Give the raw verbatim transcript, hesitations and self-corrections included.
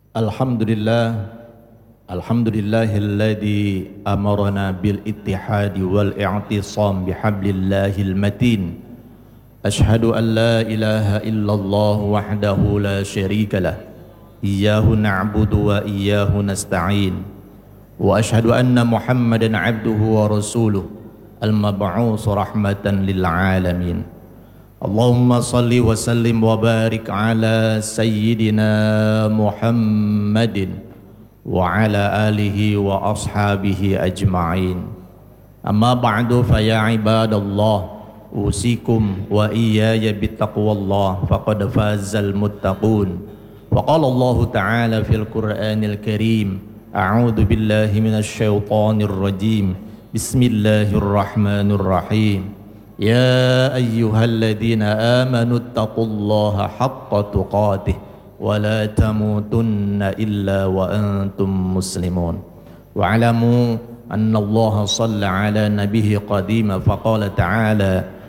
الحمد لله الحمد لله الذي أمرنا بالاتحاد والاعتصام بحبل الله المتين أشهد أن لا إله إلا الله وحده لا شريك له إياه نعبد وإياه نستعين وأشهد أن محمدا عبده ورسوله المبعوث رحمة للعالمين اللهم صل وسلم وبارك على سيدنا محمد وعلى آله وأصحابه أجمعين أما بعد فيا عباد الله أوصيكم وإياي بتقوى الله فقد فاز المتقون وقال الله تعالى في القرآن الكريم أعوذ بالله من الشيطان الرجيم بسم الله الرحمن الرحيم يا أيها الذين آمنوا اتقوا الله حق تقاته ولا تموتن إلا وأنتم مسلمون واعلموا أن الله صلى على نبيه قديما فقال تعالى